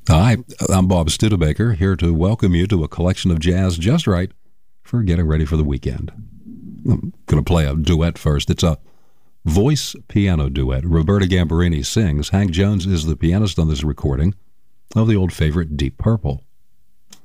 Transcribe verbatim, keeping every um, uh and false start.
Hi, I'm Bob Studebaker, here to welcome you to a collection of jazz just right for getting ready for the weekend. I'm going to play a duet first. It's a voice piano duet. Roberta Gambarini sings. Hank Jones is the pianist on this recording of the old favorite Deep Purple.